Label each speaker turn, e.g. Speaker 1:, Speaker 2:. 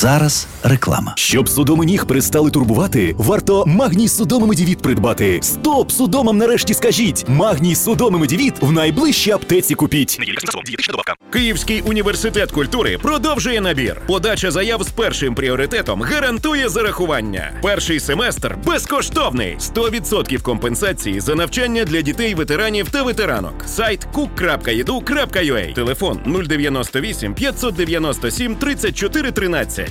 Speaker 1: зараз реклама.
Speaker 2: Щоб судоми ніг перестали турбувати, варто Магній Судоми Медівіт придбати. Стоп! Судомам нарешті скажіть! Магній Судоми Медівіт в найближчій аптеці купіть.
Speaker 3: Київський університет культури продовжує набір. Подача заяв з першим пріоритетом гарантує зарахування. Перший семестр безкоштовний. 100% компенсації за навчання для дітей, ветеранів та ветеранок. Сайт cook.edu.ua. Телефон 098 597 34 13.